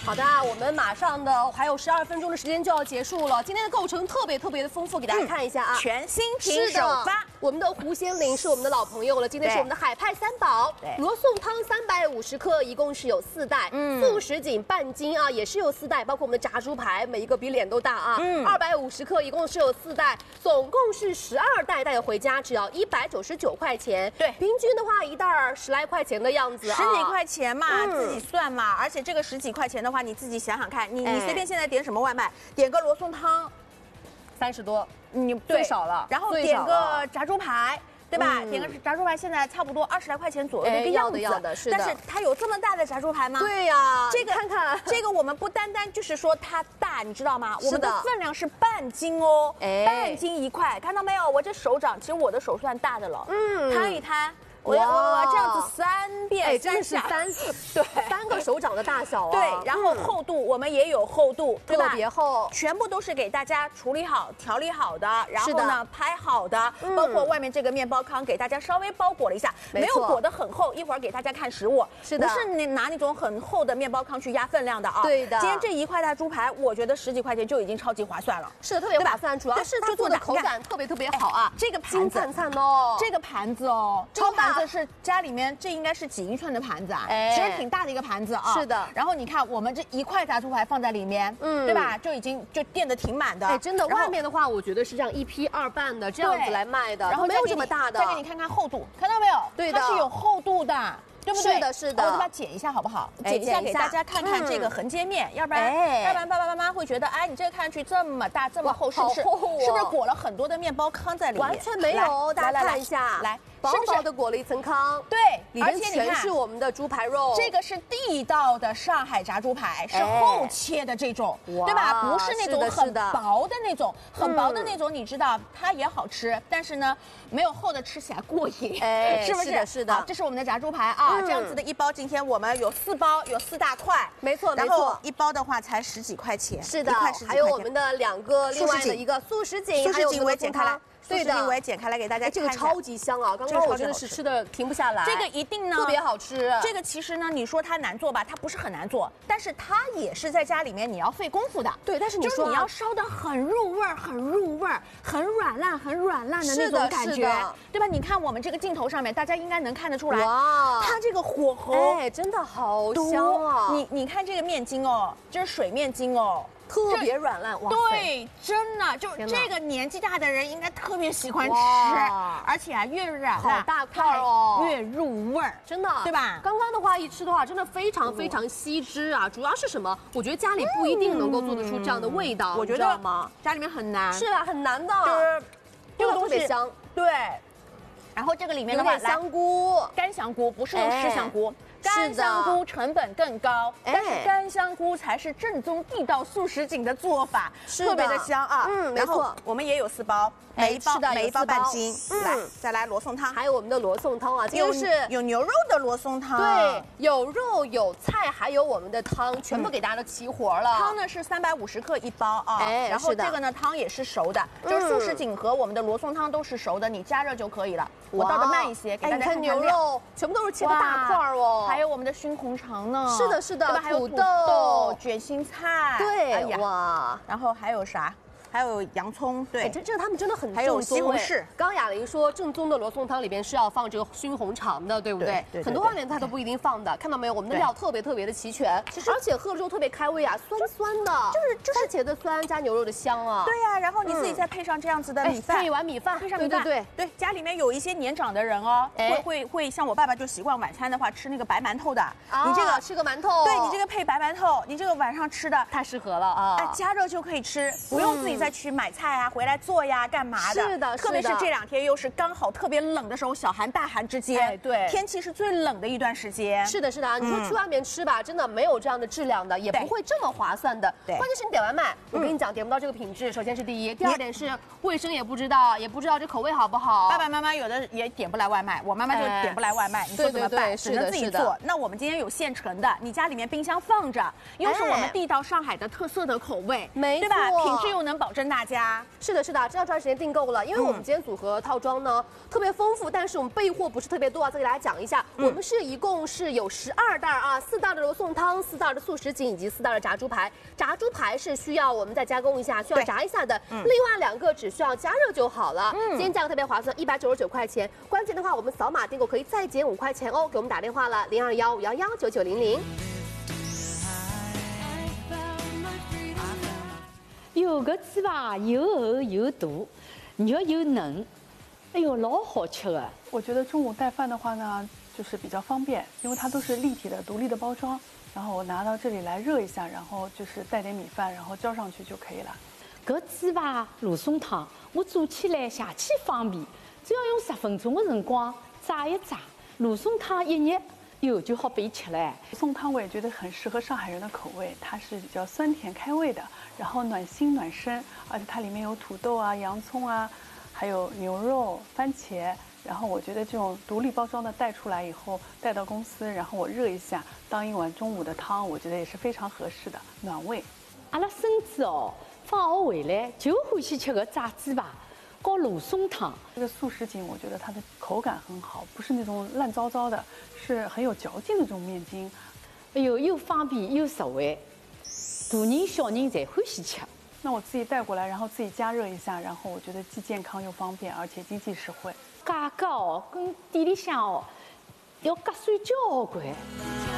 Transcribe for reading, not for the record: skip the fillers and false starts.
好的，我们马上的还有12分钟的时间就要结束了。今天的构成特别的丰富，给大家看一下啊。 全新品首发， 我们的胡仙灵是我们的老朋友了。今天是我们的海派三宝，罗宋汤350克，一共是有4袋。素什锦半斤啊，也是有4袋，包括我们的炸猪排，每一个比脸都大啊。250克，一共是有4袋，总共是12袋带回家，只要199块钱。 对， 平均的话一袋10来块钱的样子啊 ，10几块钱嘛，自己算嘛。而且这个10几块钱的话，你自己想想看，你随便现在点什么外卖，点个罗宋汤 ，30多， 你最少了。 然后点个炸猪排。对吧？点个炸猪排现在差不多20来块钱左右的一个样子， 要的是的。 但是它有这么大的炸猪排吗？ 对呀， 这个看看这个我们不单单就是说它大，你知道吗？我们的分量是半斤哦，半斤1块，看到没有？我这手掌，其实我的手算大的了，摊一摊。我这样子3遍， 真的是3个手掌的大小啊！ 对，然后厚度我们也有厚度，对吧？ 特别厚， 全部都是给大家处理好、调理好的，然后呢拍好的，包括外面这个面包糠给大家稍微包裹了一下，没有裹得很厚，一会儿给大家看实物， 是的， 不是你拿那种很厚的面包糠去压分量的啊。对的，今天这1块大猪排，我觉得10几块钱就已经超级划算了， 是的，特别划算，主要是它做的口感特别好啊。 这个盘子， 金灿灿哦， 这个盘子哦，超大。这是家里面，这应该是几英寸的盘子啊？其实挺大的一个盘子啊。 是的。 然后你看，我们这1块炸猪排放在里面，对吧？就已经垫得挺满的。 真的。外面的话，我觉得是这样1批2半的这样子来卖的，然后没有这么大的。 再给你看看厚度，看到没有？对的，它是有厚度的。对不对？ 是的，是的。 我再把它剪一下好不好？剪一下给大家看看这个横截面，要不然爸爸妈妈会觉得，哎，你这个看上去这么大这么厚，是不是？是不是裹了很多的面包糠在里面？ 完全没有，大家看一下，来，薄薄的裹了一层糠， 对， 里面全是我们的猪排肉。 这个是地道的上海炸猪排，是厚切的这种，对吧？不是那种很薄的那种，很薄的那种，你知道它也好吃，但是呢，没有厚的吃起来过瘾，是不是？ 是的， 这是我们的炸猪排啊。这样子的一包，今天我们有4包，有4大块， 没错， 然后1包的话才10几块钱， 是的，还有我们的2个，另外的一个素什锦，还有我们的汤。 对的，我也剪开来给大家看。 这个超级香啊！刚刚我真的是吃的停不下来。 这个一定呢， 特别好吃。 这个其实呢，你说它难做吧，它不是很难做，但是它也是在家里面你要费功夫的。 对，但是你说你要烧得很入味儿，很入味儿，很软烂的那种感觉，对吧？你看我们这个镜头上面，大家应该能看得出来，哇，它这个火候， 真的好香啊！ 你看这个面筋哦，这是水面筋哦。 特别软烂，哇！ 对，真的就这个年纪大的人应该特别喜欢吃，而且啊越软好大块哦， 越入味儿， 真的， 对吧？ 刚刚的话一吃的话，真的非常吸汁啊！主要是什么？我觉得家里不一定能够做得出这样的味道， 我觉得吗？家里面很难， 是啊，很难的， 就是这个特别香， 对。然后这个里面的话， 香菇、 干香菇，不是用湿香菇。干香菇成本更高，但是干香菇才是正宗地道素什锦的做法，特别的香啊。 没错， 我们也有4包，每一包半斤。来，再来罗宋汤， 还有我们的罗宋汤啊，这个是有牛肉的罗宋汤， 对，有肉有菜，还有我们的汤，全部给大家都齐活了。 汤呢是350克1包啊，然后这个呢汤也是熟的，就是素什锦和我们的罗宋汤都是熟的，你加热就可以了。我倒的慢一些，给大家看牛肉，全部都是切的大块哦。 还有我们的熏红肠呢， 是的， 还有土豆、卷心菜， 对，哇， 然后还有啥？还有洋葱，对， 这个他们真的很正宗。 还有西红柿。 刚雅玲说，正宗的罗宋汤里边是要放这个熏红肠的，对不对？对。很多外面它都不一定放的，看到没有？我们的料特别的齐全，而且喝了之后特别开胃啊，酸的，就是番茄的酸加牛肉的香啊。 对呀，然后你自己再配上这样子的米饭， 配一碗米饭， 配上米饭，对，家里面有一些年长的人哦，会像我爸爸就习惯晚餐的话吃那个白馒头的， 你这个吃个馒头， 对你这个配白馒头，你这个晚上吃的太适合了啊！ 哎，加热就可以吃，不用自己再去买菜啊，回来做呀，干嘛的？ 是的， 特别是这2天又是刚好特别冷的时候，小寒大寒之间， 对， 天气是最冷的一段时间。 是的，你说去外面吃吧，真的没有这样的质量的，也不会这么划算的。关键是你点外卖，我跟你讲，点不到这个品质，首先是第一，第2点是卫生也不知道这口味好不好。 爸爸妈妈有的也点不来外卖，我妈妈就点不来外卖，你说怎么办？只能自己做。那我们今天有现成的，你家里面冰箱放着，又是我们地道上海的特色的口味， 没错， 对吧？品质又能保征大家。 是的，是的，这要抓紧时间订购了，因为我们今天组合套装呢特别丰富，但是我们备货不是特别多啊，再给大家讲一下，我们是一共是有12袋啊，4袋的罗宋汤，4袋的素什锦以及4袋的炸猪排。炸猪排是需要我们再加工一下，需要炸一下的，另外2个只需要加热就好了。今天价格特别划算，199块钱。关键的话，我们扫码订购可以再减5块钱哦，给我们打电话了，021-511-9900。 有个鸡吧，又厚又大，肉又嫩，哎呦，老好吃的。 我觉得中午带饭的话呢，就是比较方便，因为它都是立体的、独立的包装。然后我拿到这里来热一下，然后就是带点米饭，然后浇上去就可以了。 搿鸡吧罗宋汤，我做起来邪气方便，只要用10分钟的辰光炸一炸，罗宋汤一热，哟就好备吃了。 罗宋汤我也觉得很适合上海人的口味，它是比较酸甜开胃的，然后暖心暖身，而且它里面有土豆啊、洋葱啊，还有牛肉、番茄。然后我觉得这种独立包装的带出来以后，带到公司，然后我热一下，当一碗中午的汤，我觉得也是非常合适的，暖胃。 阿拉孙子哦，放学回来就欢喜吃个炸鸡吧，和罗宋汤。 这个素什锦，我觉得它的口感很好，不是那种烂糟糟的，是很有嚼劲的这种面筋。 哎呦，又方便又实惠，大人小人侪欢喜吃。 那我自己带过来，然后自己加热一下，然后我觉得既健康又方便，而且经济实惠。 价格哦，跟店里向哦要合算交关。